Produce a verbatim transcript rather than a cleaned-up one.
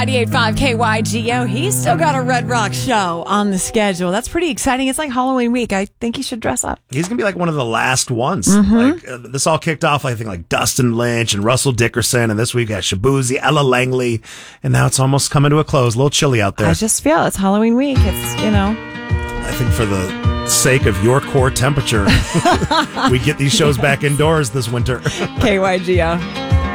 ninety-eight point five K Y G O. He's still got a Red Rock show on the schedule. That's pretty exciting. It's like Halloween week. I think he should dress up. He's going to be like one of the last ones. Mm-hmm. Like uh, this all kicked off, I think, like Dustin Lynch and Russell Dickerson. And this week got Shabuzi, Ella Langley. And now it's almost coming to a close. A little chilly out there. I just feel it's Halloween week. It's, you know. I think for the sake of your core temperature, we get these shows back indoors this winter. K Y G O.